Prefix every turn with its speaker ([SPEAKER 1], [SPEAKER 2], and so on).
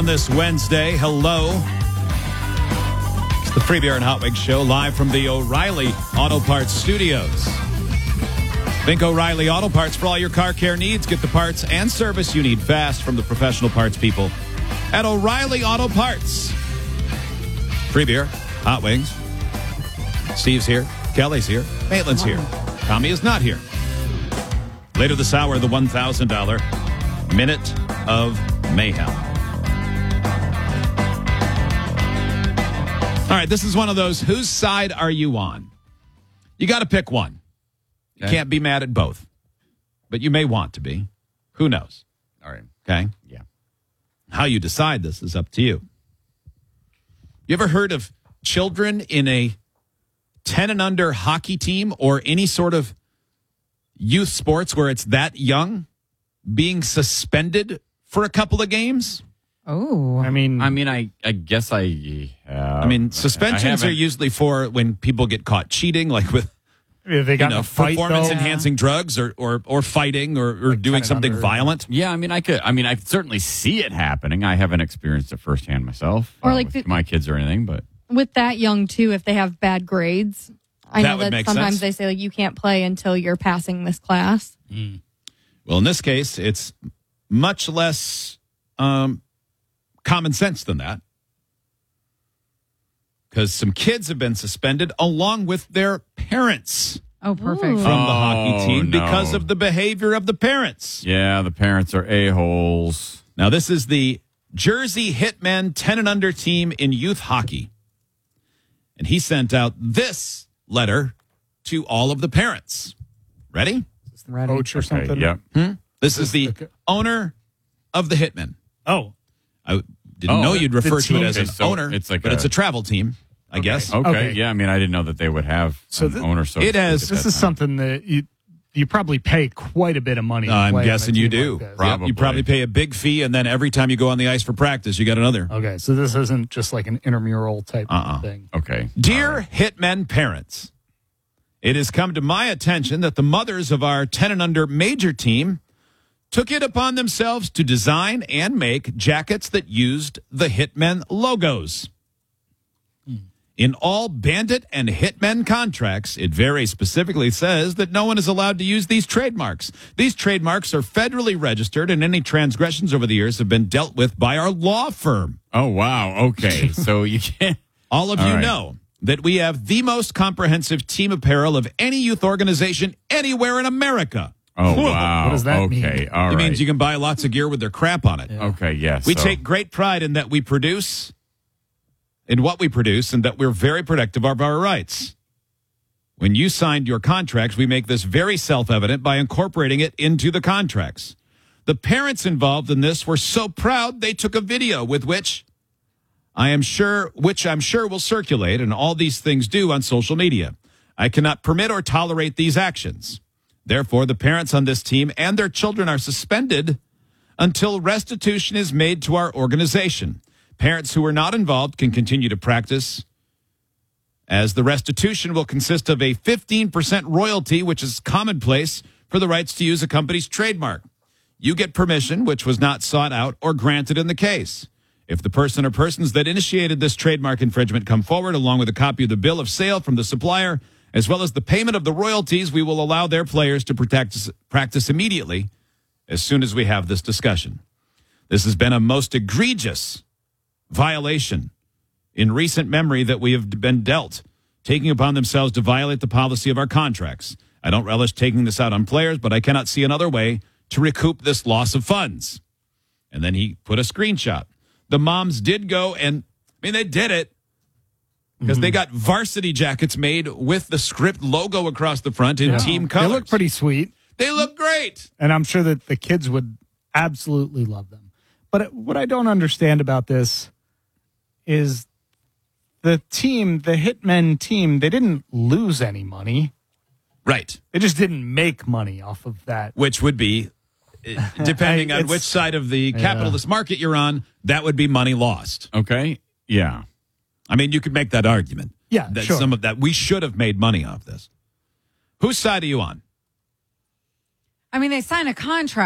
[SPEAKER 1] on this Wednesday. Hello. It's the Free Beer and Hot Wings Show live from the O'Reilly Auto Parts Studios. Think O'Reilly Auto Parts for all your car care needs. Get the parts and service you need fast from the professional parts people at O'Reilly Auto Parts. Free Beer, Hot Wings. Steve's here. Kelly's here. Maitland's here. Tommy is not here. Later this hour, the $1,000 Minute of Mayhem. All right, this is one of those, whose side are you on? You got to pick one. You can't be mad at both. But you may want to be. Who knows?
[SPEAKER 2] All right.
[SPEAKER 1] Okay?
[SPEAKER 2] Yeah.
[SPEAKER 1] How you decide this is up to you. You ever heard of children in a 10 and under hockey team or any sort of youth sports where it's that young being suspended for a couple of games?
[SPEAKER 3] Oh.
[SPEAKER 2] I guess I
[SPEAKER 1] suspensions are usually for when people get caught cheating, like with
[SPEAKER 4] they got
[SPEAKER 1] performance-enhancing drugs or fighting or doing something violent.
[SPEAKER 2] Yeah, I could certainly see it happening. I haven't experienced it firsthand myself,
[SPEAKER 3] or like
[SPEAKER 2] with my kids or anything. But
[SPEAKER 3] with that young too, if they have bad grades, I know that sometimes they say like you can't play until you're passing this class.
[SPEAKER 1] Mm. Well, in this case, it's much less common sense than that, because some kids have been suspended along with their parents.
[SPEAKER 3] Oh, perfect.
[SPEAKER 1] From the hockey team because of the behavior of the parents.
[SPEAKER 2] Yeah, the parents are a-holes.
[SPEAKER 1] Now, this is the Jersey Hitmen 10 and under team in youth hockey. And he sent out this letter to all of the parents. Ready?
[SPEAKER 4] Coach or something?
[SPEAKER 2] Yep.
[SPEAKER 1] This is the owner of the Hitmen.
[SPEAKER 4] Oh.
[SPEAKER 1] I didn't know you'd refer to it as an owner,
[SPEAKER 2] it's like
[SPEAKER 1] but it's a travel team, I guess.
[SPEAKER 2] Okay. Yeah, I didn't know that they would have an owner. So
[SPEAKER 1] this
[SPEAKER 4] is something that you probably pay quite a bit of money.
[SPEAKER 1] I'm guessing you do.
[SPEAKER 2] Probably.
[SPEAKER 1] You probably pay a big fee, and then every time you go on the ice for practice, you got another.
[SPEAKER 4] Okay, so this isn't just like an intramural type thing.
[SPEAKER 2] Okay.
[SPEAKER 1] Dear Hitmen parents, it has come to my attention that the mothers of our 10 and under major team took it upon themselves to design and make jackets that used the Hitmen logos. In all Bandit and Hitmen contracts, it very specifically says that no one is allowed to use these trademarks. These trademarks are federally registered, and any transgressions over the years have been dealt with by our law firm.
[SPEAKER 2] Oh, wow. Okay. So you can't.
[SPEAKER 1] All of you know that we have the most comprehensive team apparel of any youth organization anywhere in America.
[SPEAKER 2] Oh, wow.
[SPEAKER 4] What does that mean?
[SPEAKER 2] Okay. All right.
[SPEAKER 1] It means you can buy lots of gear with their crap on it.
[SPEAKER 4] Yeah.
[SPEAKER 2] Okay, yes.
[SPEAKER 1] We take great pride in that we produce, in what we produce, and that we're very protective of our rights. When you signed your contracts, we make this very self-evident by incorporating it into the contracts. The parents involved in this were so proud they took a video with which I'm sure will circulate, and all these things do on social media. I cannot permit or tolerate these actions. Therefore, the parents on this team and their children are suspended until restitution is made to our organization. Parents who are not involved can continue to practice, as the restitution will consist of a 15% royalty, which is commonplace for the rights to use a company's trademark. You get permission, which was not sought out or granted in the case. If the person or persons that initiated this trademark infringement come forward along with a copy of the bill of sale from the supplier, as well as the payment of the royalties, we will allow their players to practice immediately as soon as we have this discussion. This has been a most egregious violation in recent memory that we have been dealt, taking upon themselves to violate the policy of our contracts. I don't relish taking this out on players, but I cannot see another way to recoup this loss of funds. And then he put a screenshot. The moms did go and, they did it. Because they got varsity jackets made with the script logo across the front in team colors.
[SPEAKER 4] They look pretty sweet.
[SPEAKER 1] They look great.
[SPEAKER 4] And I'm sure that the kids would absolutely love them. But what I don't understand about this is the team, the Hitmen team, they didn't lose any money.
[SPEAKER 1] Right.
[SPEAKER 4] They just didn't make money off of that.
[SPEAKER 1] Which would be, depending on which side of the capitalist market you're on, that would be money lost.
[SPEAKER 2] Okay. Yeah.
[SPEAKER 1] You could make that argument.
[SPEAKER 4] Yeah,
[SPEAKER 1] that
[SPEAKER 4] sure.
[SPEAKER 1] Some of that, we should have made money off this. Whose side are you on?
[SPEAKER 3] They sign a contract.